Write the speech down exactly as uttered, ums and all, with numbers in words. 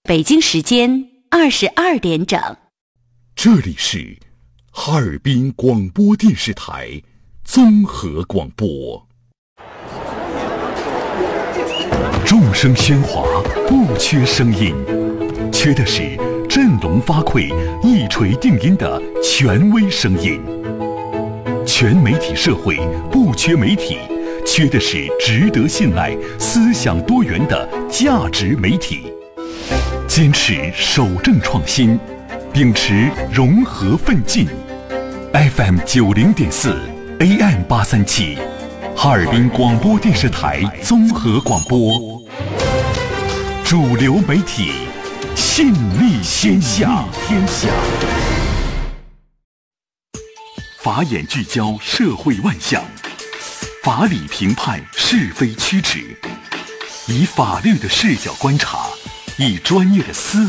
北京时间二十二点整。 这里是哈尔滨广播电视台综合广播。众声喧哗，不缺声音，缺的是振聋发聩、一锤定音的权威声音。全媒体社会不缺媒体，缺的是值得信赖、思想多元的价值媒体。坚持守正创新，秉持融合奋进。F M 九零点四 A M 八三七，哈尔滨广播电视台综合广播。主流媒体，信力天下。天下。法眼聚焦社会万象，法理评判是非曲直，以法律的视角观察，以专业的思